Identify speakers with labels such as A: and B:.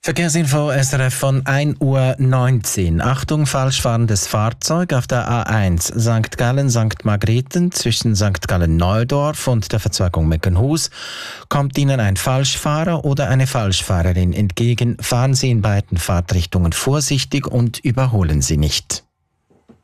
A: Verkehrsinfo SRF von 1:19 Uhr. Achtung, falsch fahrendes Fahrzeug auf der A1 St. Gallen-St. Margrethen zwischen St. Gallen-Neudorf und der Verzweigung Meckenhus. Kommt Ihnen ein Falschfahrer oder eine Falschfahrerin entgegen, fahren Sie in beiden Fahrtrichtungen vorsichtig und überholen Sie nicht.